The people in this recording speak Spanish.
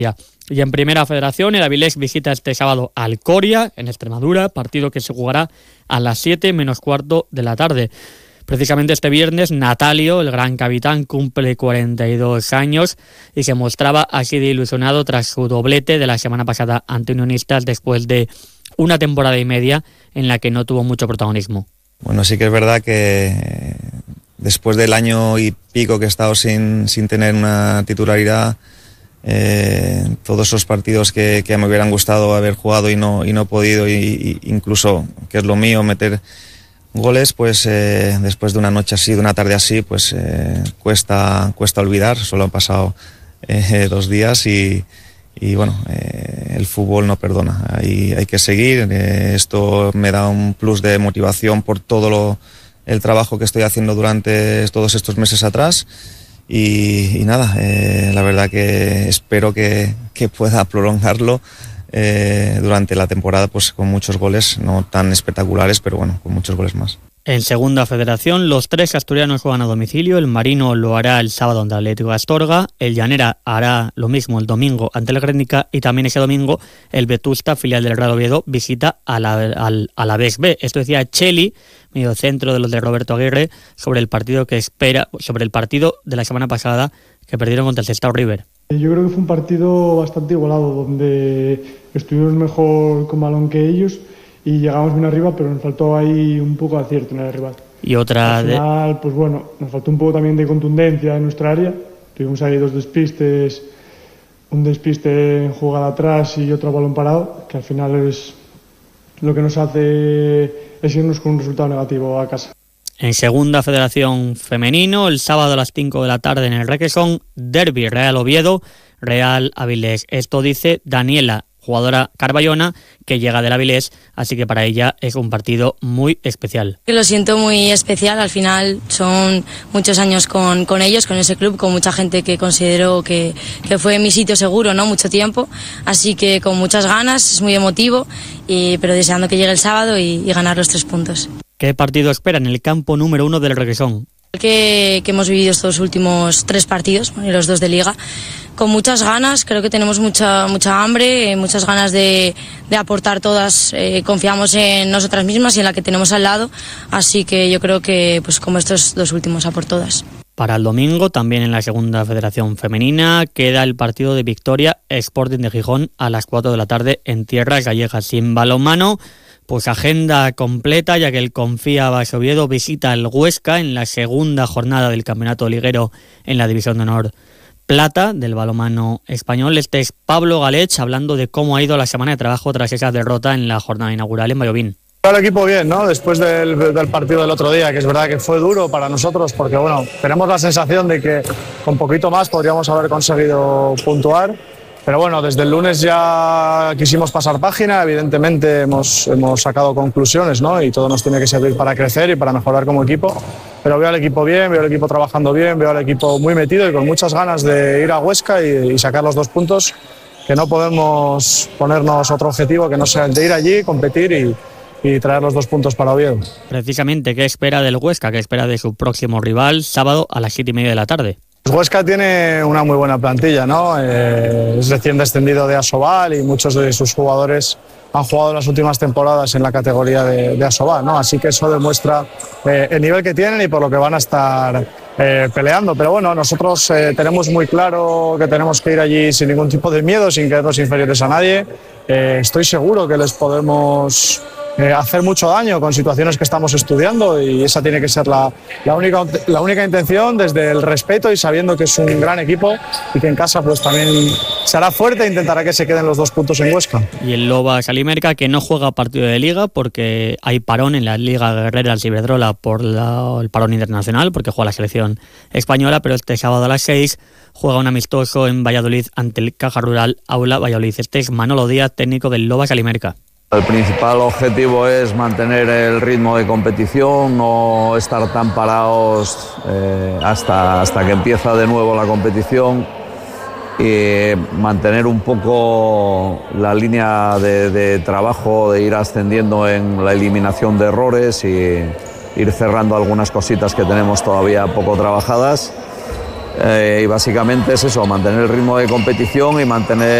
Y en Primera Federación, el Avilés visita este sábado al Coria, en Extremadura, partido que se jugará a las 7 menos cuarto de la tarde. Precisamente este viernes, Natalio, el gran capitán, cumple 42 años y se mostraba así de ilusionado tras su doblete de la semana pasada ante Unionistas después de una temporada y media en la que no tuvo mucho protagonismo. Bueno, sí que es verdad que después del año y pico que he estado sin tener una titularidad, todos esos partidos que me hubieran gustado haber jugado y no he podido, y incluso, que es lo mío, meter goles, pues después de una noche así, de una tarde así, pues cuesta olvidar. Solo han pasado 2 días y bueno, el fútbol no perdona, hay que seguir. Esto me da un plus de motivación por todo el trabajo que estoy haciendo durante todos estos meses atrás. Y nada, la verdad que espero que pueda prolongarlo durante la temporada, pues con muchos goles, no tan espectaculares, pero bueno, con muchos goles más. En Segunda Federación, los 3 asturianos juegan a domicilio. El Marino lo hará el sábado ante Atlético de Astorga, el Llanera hará lo mismo el domingo ante el Guernica, y también ese domingo el Vetusta, filial del Real Oviedo, visita al Alavés B. Esto decía Cheli, mediocentro de los de Roberto Aguirre, sobre el partido de la semana pasada que perdieron contra el Sestao River. Yo creo que fue un partido bastante igualado, donde estuvimos mejor con balón que ellos y llegamos bien arriba, pero nos faltó ahí un poco de acierto en el rival. Y otra al final, pues bueno, nos faltó un poco también de contundencia en nuestra área. Tuvimos ahí 2 despistes, un despiste en jugada atrás y otro balón parado, que al final es lo que nos hace es irnos con un resultado negativo a casa. En Segunda Federación Femenino, el sábado a las 5 de la tarde en el Requesón, derbi Real Oviedo, Real Avilés. Esto dice Daniela, jugadora carballona, que llega del Avilés, así que para ella es un partido muy especial. Lo siento muy especial, al final son muchos años con ellos, con ese club, con mucha gente que considero que fue mi sitio seguro, ¿no? Mucho tiempo, así que con muchas ganas, es muy emotivo, pero deseando que llegue el sábado y ganar los 3 puntos. ¿Qué partido espera en el campo número 1 del Requesón? Que hemos vivido estos últimos 3 partidos, y los 2 de Liga, con muchas ganas. Creo que tenemos mucha hambre, muchas ganas de aportar todas. Confiamos en nosotras mismas y en la que tenemos al lado, así que yo creo que pues como estos 2 últimos, a por todas. Para el domingo, también en la Segunda Federación Femenina, queda el partido de Victoria Sporting de Gijón a las 4 de la tarde en tierras gallegas. Sin balonmano, pues agenda completa, ya que el Confía Base Oviedo visita el Huesca en la segunda jornada del campeonato liguero en la División de Honor Plata del balonmano español. Este es Pablo Galech hablando de cómo ha ido la semana de trabajo tras esa derrota en la jornada inaugural en Vallovín. El equipo bien, ¿no? Después del partido del otro día, que es verdad que fue duro para nosotros, porque bueno, tenemos la sensación de que con poquito más podríamos haber conseguido puntuar. Pero bueno, desde el lunes ya quisimos pasar página, evidentemente hemos sacado conclusiones, ¿no? Y todo nos tiene que servir para crecer y para mejorar como equipo. Pero veo al equipo bien, veo al equipo trabajando bien, veo al equipo muy metido y con muchas ganas de ir a Huesca y sacar los 2 puntos, que no podemos ponernos otro objetivo que no sea el de ir allí, competir y traer los 2 puntos para Oviedo. Precisamente, ¿qué espera del Huesca? ¿Qué espera de su próximo rival sábado a las 7:30 de la tarde? Huesca tiene una muy buena plantilla, ¿no? Es recién descendido de Asobal y muchos de sus jugadores han jugado las últimas temporadas en la categoría de Asobal, ¿no? Así que eso demuestra el nivel que tienen y por lo que van a estar peleando. Pero bueno, nosotros tenemos muy claro que tenemos que ir allí sin ningún tipo de miedo, sin creernos inferiores a nadie. Estoy seguro que les podemos hacer mucho daño con situaciones que estamos estudiando y esa tiene que ser la única intención, desde el respeto y sabiendo que es un gran equipo y que en casa pues también será fuerte e intentará que se queden los 2 puntos en Huesca. Y el Loba Salimerca, que no juega partido de Liga porque hay parón en la Liga Guerrera Iberdrola por el parón internacional, porque juega la selección española, pero este sábado a las 6 juega un amistoso en Valladolid ante el Caja Rural Aula Valladolid. Este es Manolo Díaz, técnico del Loba Salimerca. El principal objetivo es mantener el ritmo de competición, no estar tan parados hasta que empieza de nuevo la competición y mantener un poco la línea de trabajo, de ir ascendiendo en la eliminación de errores y ir cerrando algunas cositas que tenemos todavía poco trabajadas. Y básicamente es eso, mantener el ritmo de competición y mantener